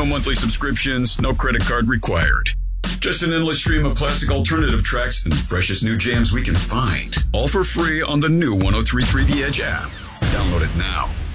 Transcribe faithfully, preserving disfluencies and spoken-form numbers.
No monthly subscriptions, no credit card required. Just an endless stream of classic alternative tracks and freshest new jams we can find. All for free on the new one oh three point three The Edge app. Download it now.